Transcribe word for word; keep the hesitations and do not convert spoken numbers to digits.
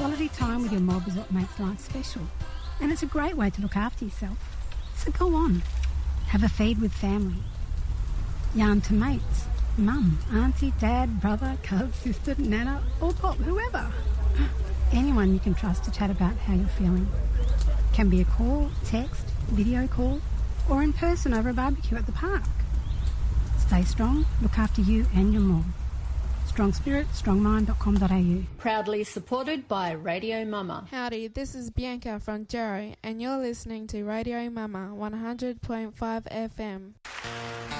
Quality time with your mob is what makes life special, and it's a great way to look after yourself. So go on, have a feed with family. Yarn to mates, mum, auntie, dad, brother, cuz, sister, nana, or pop, whoever. Anyone you can trust to chat about how you're feeling. Can be a call, text, video call, or in person over a barbecue at the park. Stay strong, look after you and your mob. strong spirit strong mind dot com dot a u. Proudly supported by Radio Mama. Howdy, this is Bianca from Jarrow, and you're listening to Radio Mama one hundred point five F M.